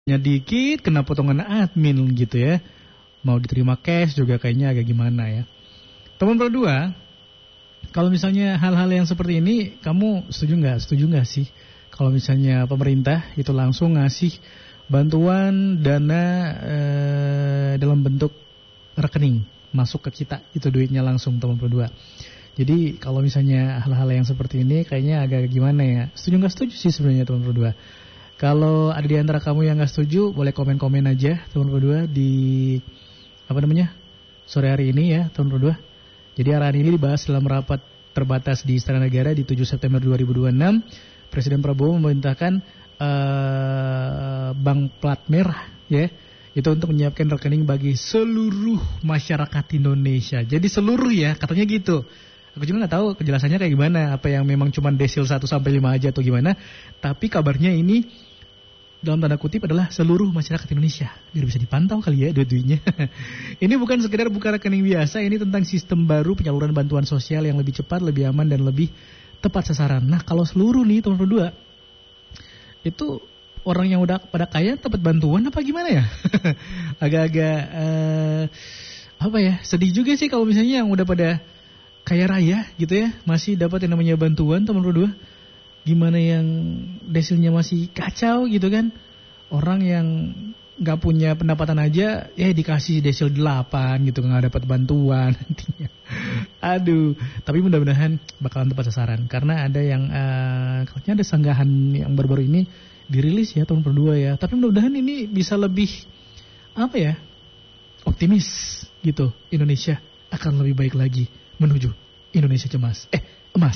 dikit kena potongan admin gitu ya. Mau diterima cash juga kayaknya agak gimana ya. Teman berdua, kalau misalnya hal-hal yang seperti ini, kamu setuju nggak sih? Kalau misalnya pemerintah itu langsung ngasih bantuan dana dalam bentuk rekening masuk ke kita, itu duitnya langsung teman berdua. Jadi kalau misalnya hal-hal yang seperti ini kayaknya agak gimana ya? Setuju nggak setuju sih sebenarnya teman berdua? Kalau ada di antara kamu yang nggak setuju, boleh komen-komen aja teman berdua di sore hari ini ya teman berdua. Jadi arahan ini dibahas dalam rapat terbatas di Istana Negara di 7 September 2026. Presiden Prabowo memerintahkan Bank Plat Merah ya, itu untuk menyiapkan rekening bagi seluruh masyarakat Indonesia. Jadi seluruh ya, katanya gitu. Aku juga nggak tahu kejelasannya kayak gimana, apa yang memang cuma desil 1 sampai 5 aja atau gimana. Tapi kabarnya ini dalam tanda kutip adalah seluruh masyarakat Indonesia, biar bisa dipantau kali ya duit-duitnya. Ini bukan sekedar buka rekening biasa, ini tentang sistem baru penyaluran bantuan sosial yang lebih cepat, lebih aman dan lebih tepat sasaran. Nah kalau seluruh nih teman berdua, itu orang yang udah pada kaya dapat bantuan apa gimana ya? Agak-agak sedih juga sih kalau misalnya yang udah pada kaya raya gitu ya masih dapat yang namanya bantuan teman berdua. Gimana yang desilnya masih kacau gitu kan? Orang yang gak punya pendapatan aja dikasih desil 8 gitu, gak dapat bantuan nantinya. Aduh, tapi mudah-mudahan bakalan tepat sasaran. Karena ada yang katanya ada sanggahan yang baru-baru ini dirilis ya tahun berdua ya. Tapi mudah-mudahan ini bisa lebih optimis gitu. Indonesia akan lebih baik lagi menuju Indonesia cemas.